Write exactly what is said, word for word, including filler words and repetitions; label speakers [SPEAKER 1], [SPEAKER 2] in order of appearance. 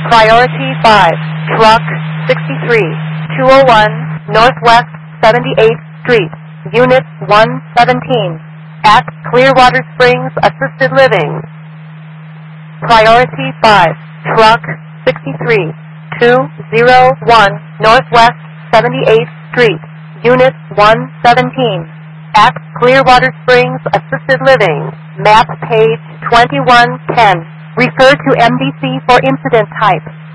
[SPEAKER 1] Priority five, Truck sixty-three, two oh one, Northwest seventy-eighth Street, Unit one seventeen, at Clearwater Springs Assisted Living. Priority five, Truck sixty-three, two oh one, Northwest seventy-eighth Street, Unit one seventeen, at Clearwater Springs Assisted Living, map page twenty-one ten. Refer to M D C for incident type.